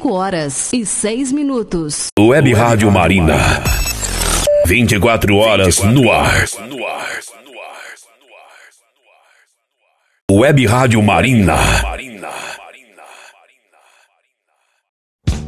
5h06. Web Rádio Marina. 24 horas no ar. Web Rádio Marina.